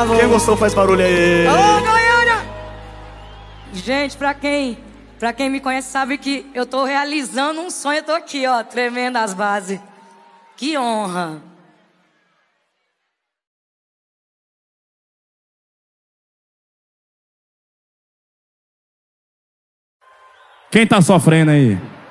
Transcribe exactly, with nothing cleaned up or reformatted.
bravo. Quem gostou faz barulho aí. Alô, Goiânia! Gente, pra quem, pra quem me conhece sabe que eu tô realizando um sonho. Eu tô aqui, ó, tremendo as bases. Que honra. Quem tá sofrendo aí?